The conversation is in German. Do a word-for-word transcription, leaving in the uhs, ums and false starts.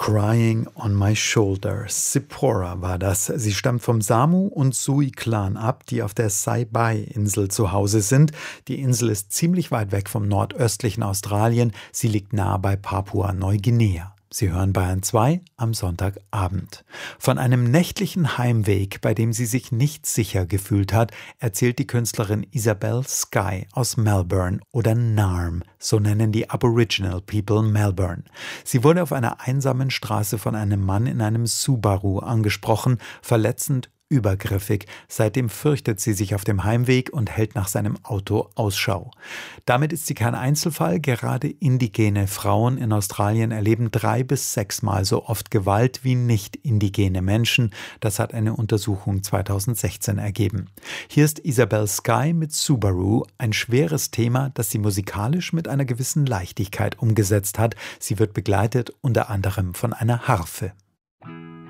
Crying on My Shoulder. Zipporah war das. Sie stammt vom Samu- und Sui-Clan ab, die auf der Saibai-Insel zu Hause sind. Die Insel ist ziemlich weit weg vom nordöstlichen Australien. Sie liegt nahe bei Papua-Neuguinea. Sie hören Bayern zwei am Sonntagabend. Von einem nächtlichen Heimweg, bei dem sie sich nicht sicher gefühlt hat, erzählt die Künstlerin Isabel Skye aus Melbourne oder Naarm, so nennen die Aboriginal People Melbourne. Sie wurde auf einer einsamen Straße von einem Mann in einem Subaru angesprochen, verletzend, übergriffig. Seitdem fürchtet sie sich auf dem Heimweg und hält nach seinem Auto Ausschau. Damit ist sie kein Einzelfall. Gerade indigene Frauen in Australien erleben drei bis sechsmal so oft Gewalt wie nicht indigene Menschen. Das hat eine Untersuchung zweitausendsechzehn ergeben. Hier ist Isabel Skye mit Subaru, ein schweres Thema, das sie musikalisch mit einer gewissen Leichtigkeit umgesetzt hat. Sie wird begleitet unter anderem von einer Harfe.